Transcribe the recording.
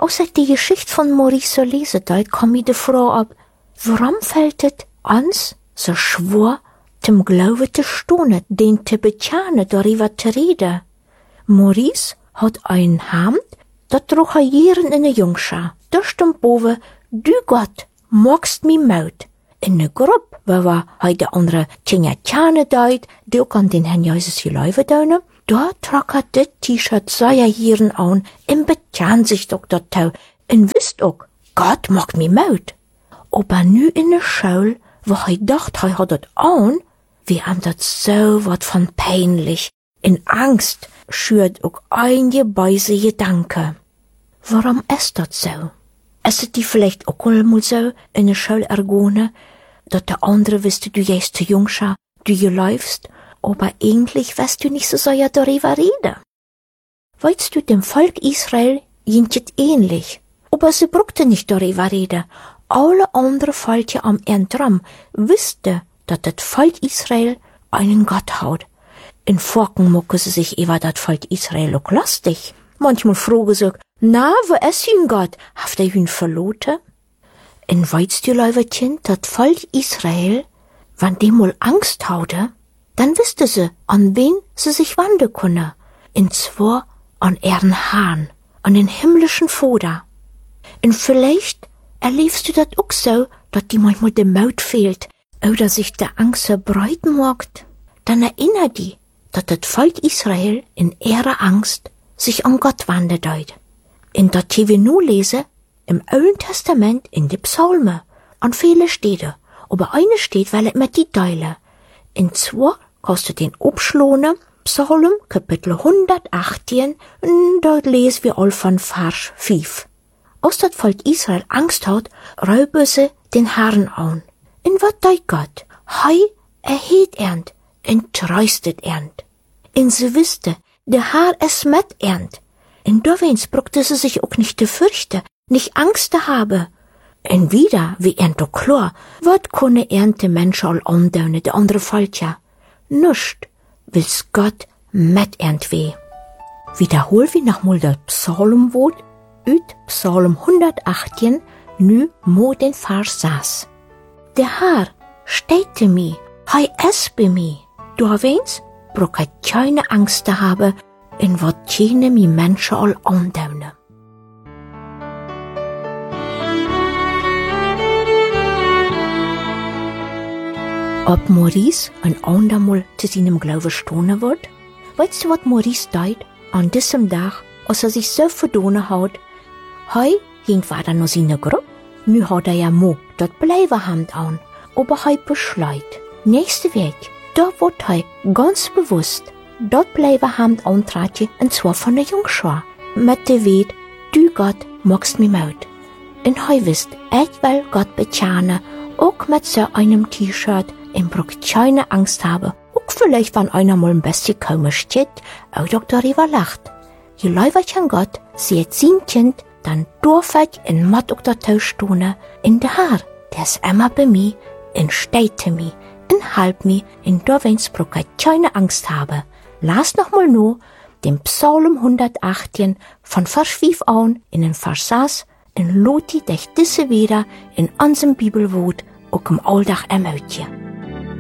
Als ik die Geschichte von Maurice so lese, da kom mir die Frage ab, warum fällt es uns so schwer, zum Glauben zu stehen, den zu bekennen, darüber zu reden? Maurice hat ein Hemd, dat droeg hij jaren in de Jungschar. Daar stond boven, du Gott, magst mi Maut. In de groep, waar hij de andere Tjinjatjane duidt, die ook aan den Herrn Jesus geluiven duinen, daar trok hij dit T-shirt seiner jaren aan en bekend zich ook dat touw. En wist ook, Gott mag mi Maut. Aber nu in de Schule, wo hij dacht, hij had het aan, wie hem dat so wat van pijnlich. In Angst schürt ook einige böse Gedanken. Warum ist das so? Ist es die vielleicht auch mal so in der Schule ergone, dass der andere wüsste, du gehst zu Jungscha, du läufst, aber eigentlich weißt du nicht so sehr darüber reden. Weißt du, dem Volk Israel ging es ähnlich, aber sie brauchte nicht darüber reden. Alle anderen Völker am Erdram wussten, dass das Volk Israel einen Gott hat. In Forken mucken sie sich über das Volk Israel auch lustig. Manchmal fragen sie, na, wo ist hun Gott? Haft hun verloten? En weißt du, Leuwertchen, das Volk Israel, wenn die mal Angst hatte, dann wüsste sie, an wen sie sich wenden können. Und zwar an ihren Hahn, an den himmlischen Vater. Und vielleicht erlebst du das auch so, dass die manchmal der Mut fehlt, oder sich der Angst so breit macht. Dann erinnere dich, dass das Volk Israel in ihrer Angst sich an Gott wendet. In das wir nur lesen, im Alten Testament in die Psalmen, an viele Städte, aber eine steht, weil ich mit die teile. In zwar kannst du den abschlagen, Psalm, Kapitel 118, und dort lesen wir all von Vers 5. Als das Volk Israel Angst hat, räuben sie den Herrn an. In wat deut Gott? Hei erheet ernt, en tröstet ernt. En sie wüsste, der Herr es mit ernt. En doweens brauchte sie sich auch nicht zu fürchten, nicht Angst zu haben. En wieder, wie ernt doch klar, wat kunne ernt de Menschen all andaunen, de andere Völker? Nuscht, will's Gott mit ernt weh. Wiederhol wie nochmal das Psalmwort, ut Psalm 118, nu mo den Vers 6. Der Herr steht mir, hei es bei mir. Doweens brauch ich keine Angst zu haben, in wat keine mi Menschen all andaunen. Ob Maurice ein andermal zu seinem Glauben stehen wird? Weißt du, was Maurice deut an diesem Tag, als sich so verdonnen hat? Hei ging weiter noch seine Gruppe. Nu hat ja mo dat Bleiberhemd an, aber hei beschleit. Nächste Weg, da wird hei ganz bewusst dat Bleiberhemd antratje, und zwar von der Jungschar. Mit der Weet, du Gott magst mi Maut. Und hei wisst, ich will Gott bekennen, auch mit so einem T-Shirt, und braucht keine Angst haben. Auch vielleicht, wenn einer mal ein bisschen komisch steht, auch doch darüber lacht. Je läufert an Gott, sieht sein Kind, dann darf ich in Matt auch da stehen, in der Herr, der ist immer bei mir, und steht zu mir, und halb mir, und da wenns brauch ich keine Angst haben. Las noch mal nur den Psalm 118 von Vers 5 an, in den Vers 6, und loti dich diese wieder in unserem Bibelwort auch im Alltag ermöglichen.